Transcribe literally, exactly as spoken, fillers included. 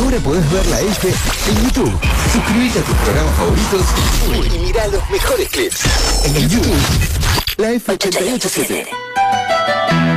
Ahora podés ver la F en YouTube. Suscríbete a tus programas favoritos y mirá los mejores clips. En el YouTube, la F ochenta y ocho siete.